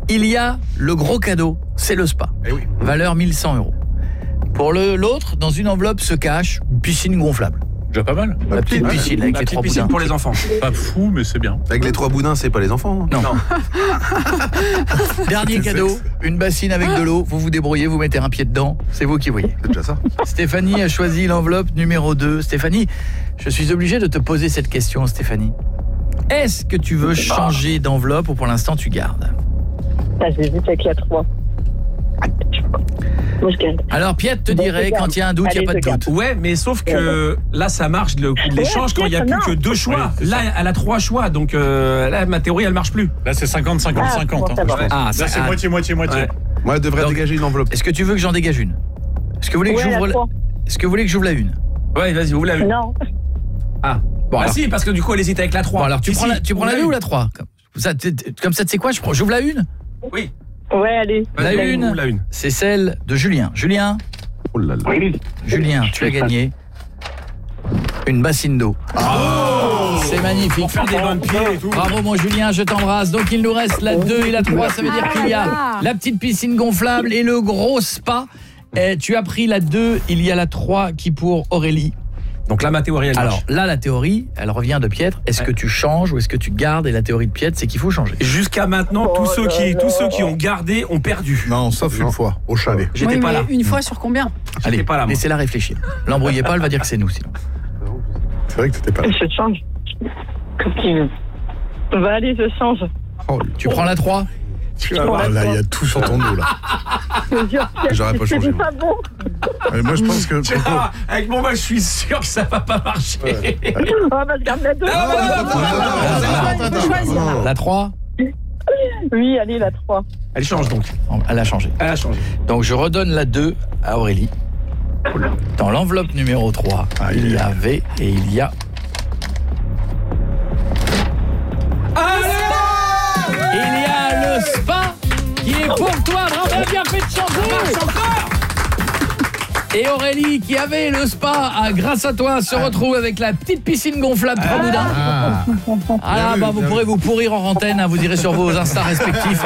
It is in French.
il y a le gros cadeau, c'est le spa. Eh oui. Valeur 1100 €. Pour l'autre, dans une enveloppe se cache une piscine gonflable. Déjà pas mal. La petite piscine avec La les petite 3 piscine boudins. pour les enfants. Pas fou, mais c'est bien. Avec les 3 boudins, c'est pas les enfants. Non. Dernier C'était cadeau, sexe. une bassine avec de l'eau, vous vous débrouillez, vous mettez un pied dedans, c'est vous qui voyez. C'est déjà ça. Stéphanie a choisi l'enveloppe numéro 2. Stéphanie, je suis obligé de te poser cette question, Stéphanie. Est-ce que tu veux changer d'enveloppe ou pour l'instant tu gardes? J'hésite avec la 3. Moi, je garde. Alors Piette te Bon, dirait, je garde. quand il y a un doute, il n'y a Allez, pas de je doute. Ouais, mais sauf que là, ça marche le coup de l'échange quand il n'y a plus que 2 choix. Là, elle a 3 choix, donc là, ma théorie, elle marche plus. Là, c'est 50-50-50. bon, ça va. je pense. Ah, Là, ça- c'est ah. moitié. Ouais. Moi, elle devrait Donc- dégager une enveloppe. Est-ce que tu veux que j'en dégage une? Est-ce que vous voulez que Ouais, j'ouvre la 3. Est-ce que vous voulez que j'ouvre la une? Ouais, vas-y, ouvre la une. Non. Ah, Bon, bah alors- si, parce que du coup, elle hésite avec la 3. Bon, alors tu Si, prends si, la ouvre 2 ou la 3? Comme ça, tu sais quoi, j'ouvre la une? Oui. Ouais, allez. La Vas-y, une. ouvre la une. C'est celle de Julien. Oh là là. Julien, tu as gagné une bassine d'eau. C'est magnifique. Pour faire des bonnes pieds et tout. Bravo mon Julien, je t'embrasse. Donc il nous reste la 2 et la 3, ça veut dire qu'il y a la petite piscine gonflable et le gros spa. Et tu as pris la 2, il y a la 3 qui pour Aurélie. Donc là, ma théorie, elle marche. Alors là, la théorie, elle revient de Pietre. Est-ce que tu changes ou est-ce que tu gardes? Et la théorie de Pietre, c'est qu'il faut changer. Jusqu'à maintenant, tous ceux qui ont gardé ont perdu. Non, sauf une fois, au chalet. J'étais Oui, pas mais là. une fois sur combien? Allez, pas là, moi. laissez-la réfléchir. L'embrouillez pas, elle va dire que c'est nous sinon. C'est vrai que t'étais pas là. Je change. Comme tu veux. Bah, allez, je change. Oh, Tu prends la 3? là, là, il y a tout sur ton dos, là. J'aurais pas changé, C'est moi. pas bon. Mais moi, je pense que... Ah, avec mon mal, je suis sûr que ça va pas marcher. Oh, bah, je garde la 2. La 3? Oui, allez, la 3. Elle change donc. Elle a changé. Elle a changé. Donc je redonne la 2 à Aurélie. Dans l'enveloppe numéro 3, il y avait et il y a... Il y a le spa qui est pour toi. Bravo, bien fait de changer. Et Aurélie qui avait le spa, grâce à toi, se retrouve avec la petite piscine gonflable 3 boudins. Ah là, bah, vous pourrez vous pourrir en antenne, hein, vous irez sur vos Insta respectifs.